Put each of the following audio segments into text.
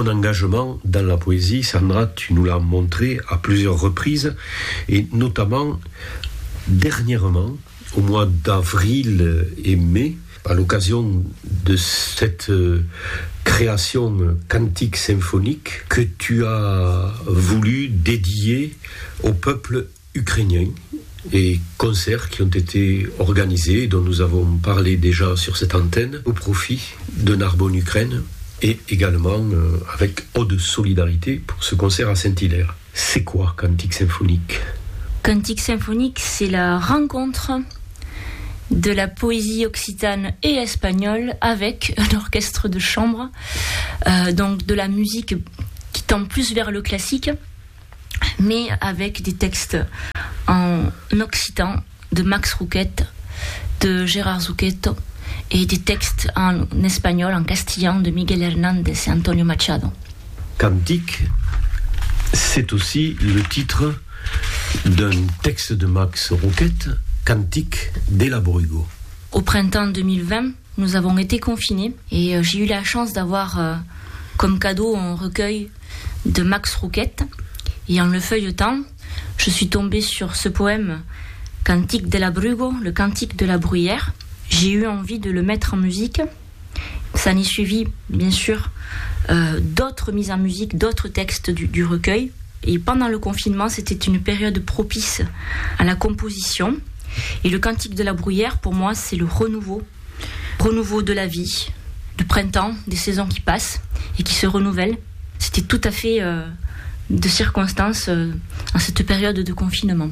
ton engagement dans la poésie, Sandra, tu nous l'as montré à plusieurs reprises, et notamment dernièrement, au mois d'avril et mai, à l'occasion de cette création cantique symphonique que tu as voulu dédier au peuple ukrainien, et concerts qui ont été organisés, dont nous avons parlé déjà sur cette antenne, au profit de Narbonne Ukraine, et également avec Ode Solidarité pour ce concert à Saint-Hilaire. C'est quoi Cantique Symphonique ? Cantique Symphonique, c'est la rencontre de la poésie occitane et espagnole avec un orchestre de chambre, donc de la musique qui tend plus vers le classique, mais avec des textes en occitan de Max Rouquette, de Gérard Zucchetto, et des textes en espagnol, en castillan, de Miguel Hernández et Antonio Machado. Cantique, c'est aussi le titre d'un texte de Max Rouquette, Cantique della Brugo. Au printemps 2020, nous avons été confinés et j'ai eu la chance d'avoir comme cadeau un recueil de Max Rouquette. Et en le feuilletant, je suis tombée sur ce poème Cantique della Brugo, le cantique de la bruyère. J'ai eu envie de le mettre en musique. Ça n'y suivit, bien sûr, d'autres mises en musique, d'autres textes du recueil. Et pendant le confinement, c'était une période propice à la composition. Et le cantique de la bruyère, pour moi, c'est le renouveau de la vie, du printemps, des saisons qui passent et qui se renouvellent. C'était tout à fait de circonstance en cette période de confinement.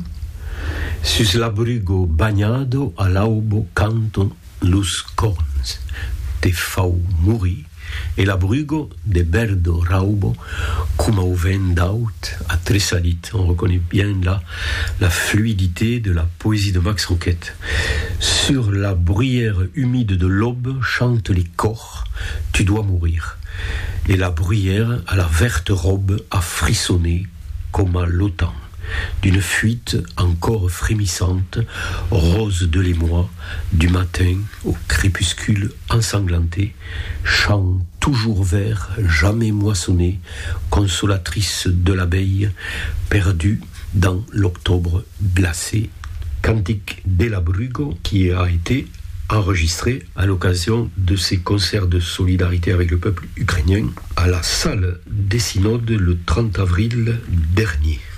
Sus l'abrigo bagnado all'aubo canton lus corns, te fau muri, e l'abrigo de berdo raubo, cum au vent d'aut a tresalit. On reconnaît bien là la fluidité de la poésie de Max Rouquette. Sur la bruyère humide de l'aube chantent les cors, tu dois mourir. Et la bruyère à la verte robe a frissonné comme à l'automne. D'une fuite encore frémissante, rose de l'émoi, du matin au crépuscule ensanglanté, chant toujours vert, jamais moissonné, consolatrice de l'abeille, perdue dans l'octobre glacé. Cantique della Brugo qui a été enregistré à l'occasion de ces concerts de solidarité avec le peuple ukrainien à la salle des Synodes le 30 avril dernier.